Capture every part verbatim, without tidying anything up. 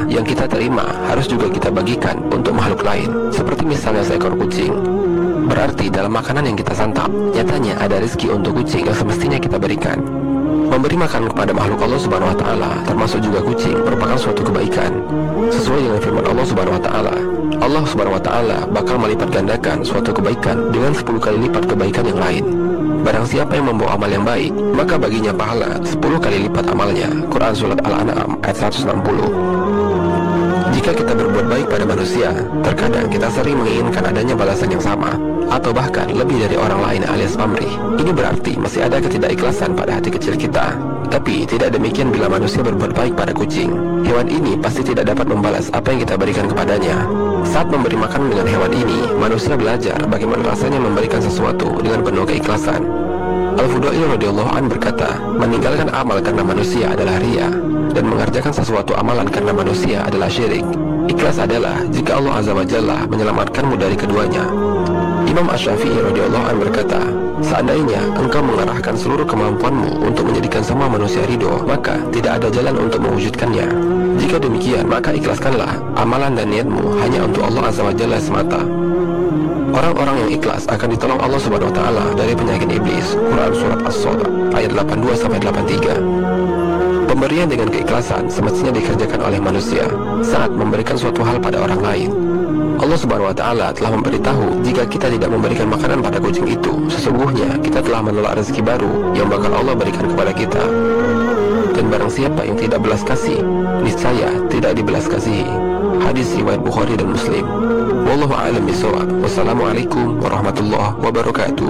Ta'ala yang kita terima harus juga kita bagikan untuk makhluk lain, seperti misalnya seekor kucing. Berarti dalam makanan yang kita santap, nyatanya ada rezeki untuk kucing yang semestinya kita berikan. Memberi makan kepada makhluk Allah Subhanahu wa Ta'ala, termasuk juga kucing, merupakan suatu kebaikan. Sesuai dengan firman Allah Subhanahu wa Ta'ala, Allah Subhanahu wa Ta'ala bakal melipat gandakan suatu kebaikan dengan sepuluh kali lipat kebaikan yang lain. Barang siapa yang membawa amal yang baik, maka baginya pahala sepuluh kali lipat amalnya. Quran Surat Al-An'am ayat seratus enam puluh. Jika kita berbuat baik pada manusia, terkadang kita sering menginginkan adanya balasan yang sama, atau bahkan lebih dari orang lain alias pamrih. Ini berarti masih ada ketidakikhlasan pada hati kecil kita. Tapi tidak demikian bila manusia berbuat baik pada kucing. Hewan ini pasti tidak dapat membalas apa yang kita berikan kepadanya. Saat memberi makan dengan hewan ini, manusia belajar bagaimana rasanya memberikan sesuatu dengan penuh keikhlasan. Al-Fudail radhiyallahu an berkata, meninggalkan amal karena manusia adalah riya, dan mengerjakan sesuatu amalan karena manusia adalah syirik. Ikhlas adalah jika Allah Azza wa Jalla menyelamatkanmu dari keduanya. Imam Asy-Syafi'i radhiyallahu an berkata, seandainya engkau mengarahkan seluruh kemampuanmu untuk menjadikan semua manusia ridho, maka tidak ada jalan untuk mewujudkannya. Jika demikian, maka ikhlaskanlah amalan dan niatmu hanya untuk Allah Azza wa Jalla semata. Orang-orang yang ikhlas akan ditolong Allah Subhanahu wa Ta'ala dari penyakit iblis. Quran Surat As-Sadd ayat delapan puluh dua sampai delapan puluh tiga. Pemberian dengan keikhlasan semestinya dikerjakan oleh manusia saat memberikan suatu hal pada orang lain. Allah Subhanahu wa Ta'ala telah memberitahu jika kita tidak memberikan makanan pada kucing itu, sesungguhnya kita telah menolak rezeki baru yang bakal Allah berikan kepada kita. Dan barang siapa yang tidak belas kasih, niscaya tidak dibelas kasihi. Hadis riwayat Bukhari dan Muslim. Wallahu a'lam bishawab. Wassalamualaikum warahmatullahi wabarakatuh.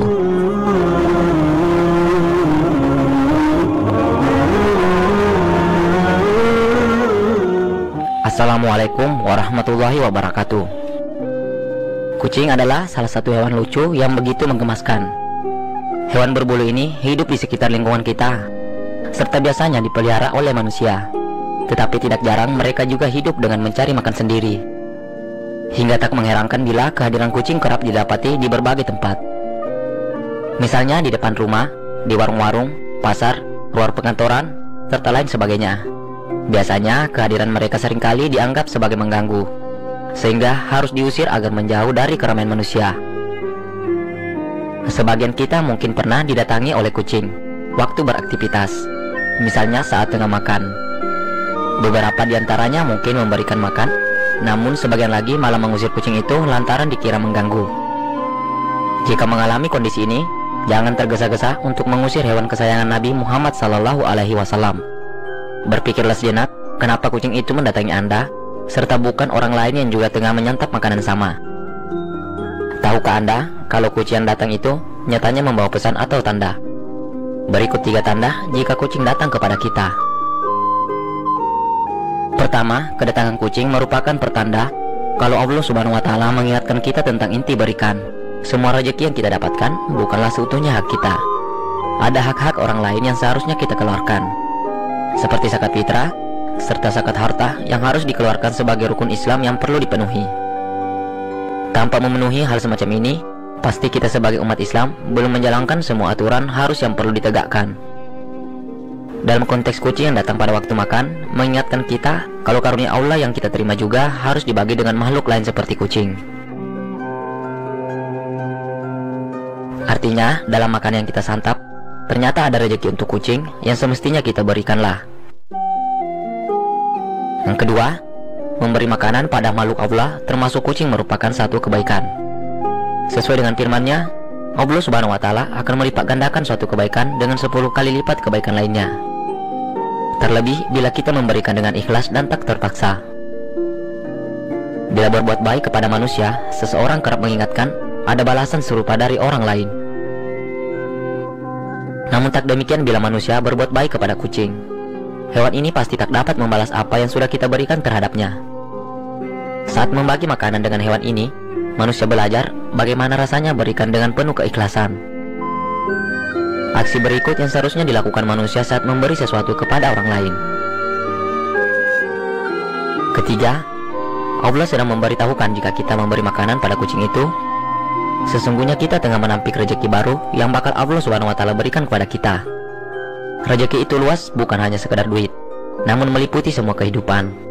Assalamualaikum warahmatullahi wabarakatuh. Kucing adalah salah satu hewan lucu yang begitu menggemaskan. Hewan berbulu ini hidup di sekitar lingkungan kita, serta biasanya dipelihara oleh manusia. Tetapi tidak jarang mereka juga hidup dengan mencari makan sendiri. Hingga tak mengherankan bila kehadiran kucing kerap didapati di berbagai tempat. Misalnya di depan rumah, di warung-warung, pasar, luar perkantoran, serta lain sebagainya. Biasanya kehadiran mereka seringkali dianggap sebagai mengganggu, sehingga harus diusir agar menjauh dari keramaian manusia. Sebagian kita mungkin pernah didatangi oleh kucing waktu beraktivitas, misalnya saat tengah makan. Beberapa di antaranya mungkin memberikan makan, namun sebagian lagi malah mengusir kucing itu lantaran dikira mengganggu. Jika mengalami kondisi ini, jangan tergesa-gesa untuk mengusir hewan kesayangan Nabi Muhammad sallallahu alaihi wasallam. Berpikirlah sejenak, kenapa kucing itu mendatangi Anda, serta bukan orang lain yang juga tengah menyantap makanan sama. Tahukah Anda kalau kucing yang datang itu nyatanya membawa pesan atau tanda? Berikut tiga tanda jika kucing datang kepada kita. Pertama, kedatangan kucing merupakan pertanda kalau Allah Subhanahu wa Ta'ala mengingatkan kita tentang inti berikan. Semua rezeki yang kita dapatkan bukanlah seutuhnya hak kita. Ada hak-hak orang lain yang seharusnya kita keluarkan, seperti zakat fitrah serta zakat harta yang harus dikeluarkan sebagai rukun Islam yang perlu dipenuhi. Tanpa memenuhi hal semacam ini, pasti kita sebagai umat Islam belum menjalankan semua aturan harus yang perlu ditegakkan. Dalam konteks kucing yang datang pada waktu makan, mengingatkan kita kalau karunia Allah yang kita terima juga harus dibagi dengan makhluk lain seperti kucing. Artinya, dalam makanan yang kita santap, ternyata ada rezeki untuk kucing yang semestinya kita berikanlah. Yang kedua, memberi makanan pada makhluk Allah termasuk kucing merupakan satu kebaikan. Sesuai dengan firman-Nya, Allah Subhanahu wa Ta'ala akan melipat gandakan suatu kebaikan dengan sepuluh kali lipat kebaikan lainnya. Terlebih bila kita memberikan dengan ikhlas dan tak terpaksa. Bila berbuat baik kepada manusia, seseorang kerap mengingatkan ada balasan serupa dari orang lain. Namun tak demikian bila manusia berbuat baik kepada kucing. Hewan ini pasti tak dapat membalas apa yang sudah kita berikan terhadapnya. Saat membagi makanan dengan hewan ini, manusia belajar bagaimana rasanya berikan dengan penuh keikhlasan. Aksi berikut yang seharusnya dilakukan manusia saat memberi sesuatu kepada orang lain. Ketiga, Allah sedang memberitahukan jika kita memberi makanan pada kucing itu, sesungguhnya kita tengah menampik rezeki baru yang bakal Allah Subhanahu wa Ta'ala berikan kepada kita. Rezeki itu luas bukan hanya sekedar duit, namun meliputi semua kehidupan.